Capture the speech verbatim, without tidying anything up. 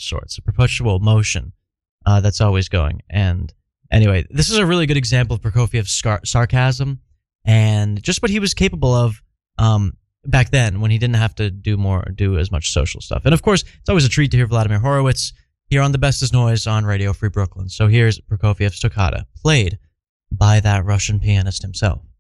sorts, a perpetual motion uh, that's always going. And anyway, this is a really good example of Prokofiev's scar- sarcasm and just what he was capable of um, back then when he didn't have to do more, do as much social stuff. And of course, it's always a treat to hear Vladimir Horowitz here on The Best Is Noise on Radio Free Brooklyn. So here's Prokofiev's Toccata, played by that Russian pianist himself.